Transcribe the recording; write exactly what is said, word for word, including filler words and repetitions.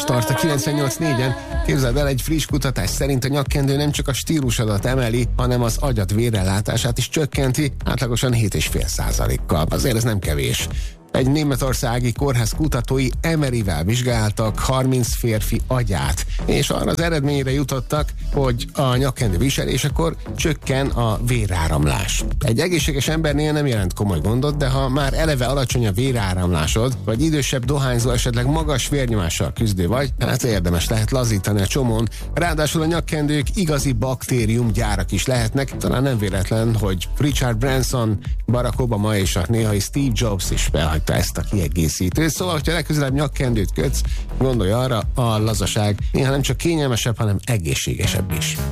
tart a kilencvennyolc négyen. Képzeld el, egy friss kutatás szerint a nyakkendő nem csak a stílusodat emeli, hanem az agyad vérellátását is csökkenti, átlagosan hét egész öt százalékkal. Azért ez nem kevés. Egy németországi kórház kutatói em er i-vel vizsgáltak harminc férfi agyát, és arra az eredményre jutottak, hogy a nyakkendő viselésekor csökken a véráramlás. Egy egészséges embernél nem jelent komoly gondot, de ha már eleve alacsony a véráramlásod, vagy idősebb dohányzó, esetleg magas vérnyomással küzdő vagy, hát érdemes lehet lazítani a csomón. Ráadásul a nyakkendők igazi baktériumgyárak is lehetnek, talán nem véletlen, hogy Richard Branson, Barack Obama és a néhai Steve Jobs is felhagyta ezt a kiegészítőt. Szóval, hogyha legközelebb nyakkendőt kötsz, gondolj arra, a lazaság néha nem csak kényelmesebb, hanem egészségesebb is.